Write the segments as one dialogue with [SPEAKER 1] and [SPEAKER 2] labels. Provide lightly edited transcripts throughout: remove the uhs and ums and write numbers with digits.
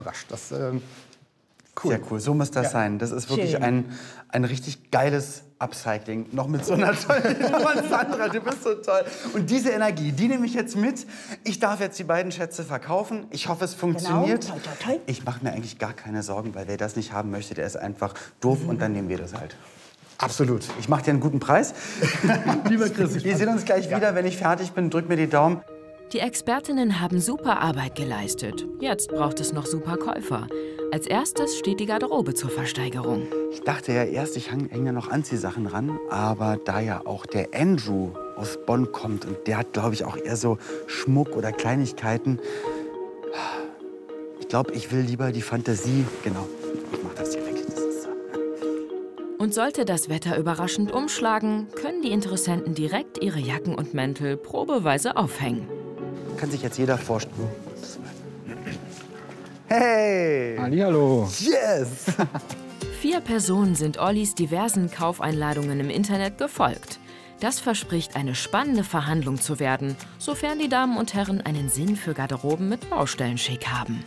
[SPEAKER 1] Das,
[SPEAKER 2] cool. Sehr cool, so muss das sein. Das ist wirklich ein richtig geiles Upcycling. Noch mit so einer tollen Nummer. Sandra, du bist so toll. Und diese Energie, die nehme ich jetzt mit. Ich darf jetzt die beiden Schätze verkaufen. Ich hoffe, es funktioniert.
[SPEAKER 3] Genau. Toi, toi, toi.
[SPEAKER 2] Ich mache mir eigentlich gar keine Sorgen, weil wer das nicht haben möchte, der ist einfach doof und dann nehmen wir das halt.
[SPEAKER 1] absolut.
[SPEAKER 2] Ich mache dir einen guten Preis.
[SPEAKER 1] Lieber Chris,
[SPEAKER 2] Wir sehen uns gleich wieder, wenn ich fertig bin. Drück mir die Daumen.
[SPEAKER 4] Die Expertinnen haben super Arbeit geleistet. Jetzt braucht es noch super Käufer. Als erstes steht die Garderobe zur Versteigerung.
[SPEAKER 2] Ich dachte ja erst, ich hänge noch Anziehsachen ran. Aber da ja auch der Andrew aus Bonn kommt und der hat, glaube ich, auch eher so Schmuck oder Kleinigkeiten. Ich glaube, ich will lieber die Fantasie. Genau, ich mache das hier weg. Das ist so.
[SPEAKER 4] Und sollte das Wetter überraschend umschlagen, können die Interessenten direkt ihre Jacken und Mäntel probeweise aufhängen.
[SPEAKER 2] Kann sich jetzt jeder vorstellen. Hey!
[SPEAKER 1] Hallihallo.
[SPEAKER 2] Yes!
[SPEAKER 4] 4 Personen sind Ollis diversen Kaufeinladungen im Internet gefolgt. Das verspricht, eine spannende Verhandlung zu werden, sofern die Damen und Herren einen Sinn für Garderoben mit Baustellenschick haben.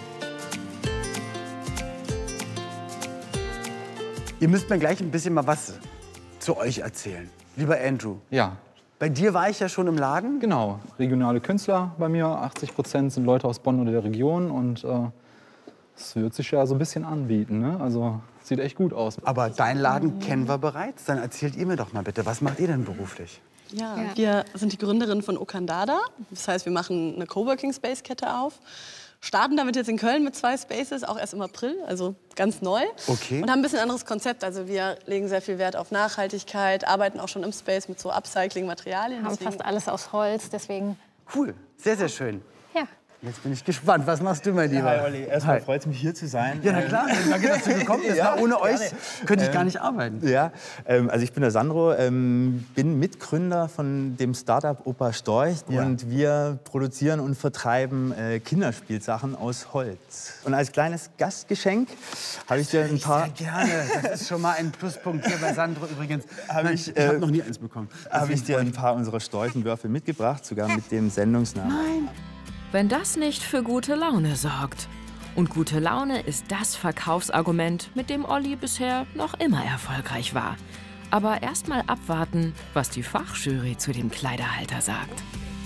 [SPEAKER 2] Ihr müsst mir gleich ein bisschen mal was zu euch erzählen. Lieber Andrew.
[SPEAKER 5] Ja,
[SPEAKER 2] Bei dir war ich ja schon im Laden.
[SPEAKER 5] genau. Regionale Künstler bei mir. 80% sind Leute aus Bonn oder der Region. Und es wird sich ja so ein bisschen anbieten. Ne? Also sieht echt gut aus.
[SPEAKER 2] Aber deinen Laden kennen wir bereits. Dann erzählt ihr mir doch mal bitte, was macht ihr denn beruflich?
[SPEAKER 6] Ja, wir sind die Gründerinnen von Okandada. Das heißt, wir machen eine Coworking-Space-Kette auf. Starten damit jetzt in Köln mit 2 Spaces, auch erst im April, also ganz neu.
[SPEAKER 2] Okay.
[SPEAKER 6] Und haben ein bisschen anderes Konzept. Also wir legen sehr viel Wert auf Nachhaltigkeit, arbeiten auch schon im Space mit so Upcycling-Materialien.
[SPEAKER 3] Haben fast alles aus Holz, deswegen.
[SPEAKER 2] Cool, sehr, sehr schön.
[SPEAKER 3] Ja.
[SPEAKER 2] Jetzt bin ich gespannt. Was machst du, mein Lieber?
[SPEAKER 7] Hi Olli, erstmal freut es mich hier zu sein.
[SPEAKER 2] Ja, na klar. Danke, dass du gekommen bist.
[SPEAKER 7] Ja,
[SPEAKER 2] Ohne euch
[SPEAKER 7] gerne.
[SPEAKER 2] könnte ich gar nicht arbeiten.
[SPEAKER 7] Ja, also ich bin der Sandro, bin Mitgründer von dem Startup Opa Storch und wir produzieren und vertreiben Kinderspielsachen aus Holz. Und als kleines Gastgeschenk habe ich dir ein paar...
[SPEAKER 2] Sehr gerne. Das ist schon mal ein Pluspunkt hier bei Sandro übrigens. Ich habe noch nie eins bekommen.
[SPEAKER 7] Habe ich dir ein paar unserer Storchenwürfel mitgebracht, sogar mit dem Sendungsnamen.
[SPEAKER 2] Nein.
[SPEAKER 4] Wenn das nicht für gute Laune sorgt. Und gute Laune ist das Verkaufsargument, mit dem Olli bisher noch immer erfolgreich war. Aber erst mal abwarten, was die Fachjury zu dem Kleiderhalter sagt.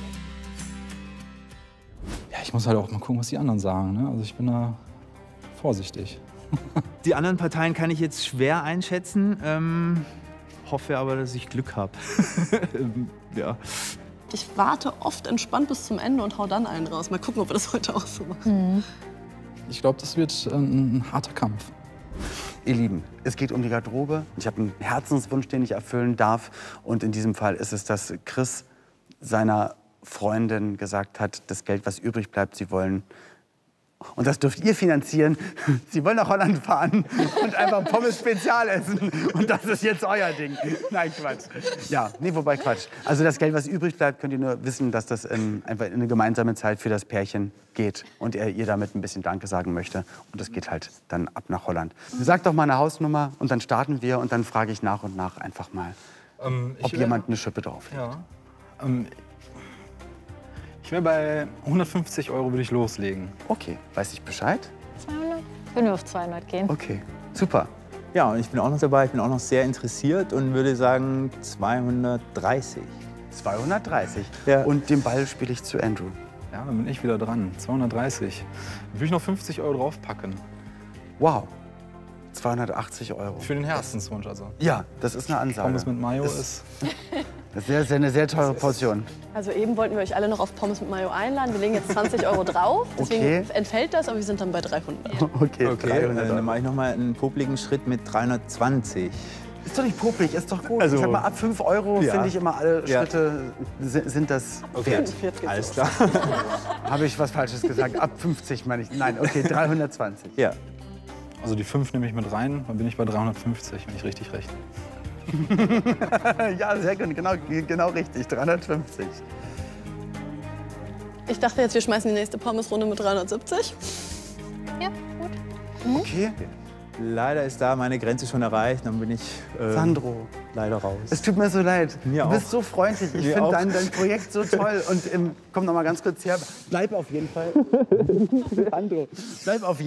[SPEAKER 5] Ja, ich muss halt auch mal gucken, was die anderen sagen. Ne? Also ich bin da vorsichtig.
[SPEAKER 7] Die anderen Parteien kann ich jetzt schwer einschätzen, hoffe aber, dass ich Glück habe. Ja.
[SPEAKER 6] Ich warte oft entspannt bis zum Ende und hau dann einen raus. Mal gucken, ob wir das heute auch so machen.
[SPEAKER 5] Ich glaube, das wird ein harter Kampf.
[SPEAKER 2] Ihr Lieben, es geht um die Garderobe. Ich habe einen Herzenswunsch, den ich erfüllen darf. Und in diesem Fall ist es, dass Chris seiner Freundin gesagt hat, das Geld, was übrig bleibt, sie wollen... Und das dürft ihr finanzieren. Sie wollen nach Holland fahren und einfach Pommes Spezial essen. Und das ist jetzt euer Ding. Nein, Quatsch. Ja, nee, wobei Quatsch. Also das Geld, was übrig bleibt, könnt ihr nur wissen, dass das einfach in eine gemeinsame Zeit für das Pärchen geht. Und er ihr damit ein bisschen Danke sagen möchte. Und das geht halt dann ab nach Holland. Sagt doch mal eine Hausnummer und dann starten wir. Und dann frage ich nach und nach einfach mal, ob jemand eine Schippe drauflegt.
[SPEAKER 5] Ja. Ich wäre bei 150 € würde ich loslegen.
[SPEAKER 2] Okay, weiß ich Bescheid?
[SPEAKER 3] 200? Würden wir auf 200 gehen.
[SPEAKER 2] Okay, super.
[SPEAKER 7] Ja, und ich bin auch noch dabei, ich bin auch noch sehr interessiert und würde sagen 230.
[SPEAKER 2] 230.
[SPEAKER 7] Ja.
[SPEAKER 2] Und den Ball spiele ich zu Andrew.
[SPEAKER 5] Ja, dann bin ich wieder dran. 230. Dann würde ich noch 50 € draufpacken.
[SPEAKER 2] Wow. 280 €.
[SPEAKER 5] Für den Herzenswunsch also.
[SPEAKER 2] Ja, das ist eine Ansage.
[SPEAKER 5] Pommes mit Mayo ist...
[SPEAKER 2] Das ist eine sehr teure Portion.
[SPEAKER 6] Also eben wollten wir euch alle noch auf Pommes mit Mayo einladen. Wir legen jetzt 20 € drauf. Deswegen entfällt das, aber wir sind dann bei 300.
[SPEAKER 2] Okay, 300
[SPEAKER 7] dann mache ich noch mal einen popligen Schritt mit 320.
[SPEAKER 2] Ist doch nicht popelig, ist doch gut.
[SPEAKER 7] Also,
[SPEAKER 2] ich sag mal, ab 5 €
[SPEAKER 7] ja.
[SPEAKER 2] finde ich immer, alle
[SPEAKER 7] Ja.
[SPEAKER 2] Schritte sind das wert.
[SPEAKER 6] 45
[SPEAKER 7] Alles klar.
[SPEAKER 2] Habe ich was Falsches gesagt? Ab 50 meine ich. Nein, okay, 320.
[SPEAKER 7] Ja.
[SPEAKER 5] Also die 5 nehme ich mit rein, dann bin ich bei 350, wenn ich richtig rechne.
[SPEAKER 2] Ja, sehr gut, genau richtig, 350.
[SPEAKER 6] Ich dachte jetzt, wir schmeißen die nächste Pommesrunde mit 370.
[SPEAKER 3] Ja, gut.
[SPEAKER 2] Okay.
[SPEAKER 7] Leider ist da meine Grenze schon erreicht. Dann bin ich.
[SPEAKER 2] Sandro,
[SPEAKER 7] leider raus.
[SPEAKER 2] Es tut mir so leid.
[SPEAKER 7] Mir
[SPEAKER 2] du bist
[SPEAKER 7] auch.
[SPEAKER 2] so freundlich. Ich
[SPEAKER 7] Mir
[SPEAKER 2] finde
[SPEAKER 7] auch.
[SPEAKER 2] dein Projekt so toll. Und komm noch mal ganz kurz her. Bleib auf jeden Fall. Leandro, bleib auf jeden Fall.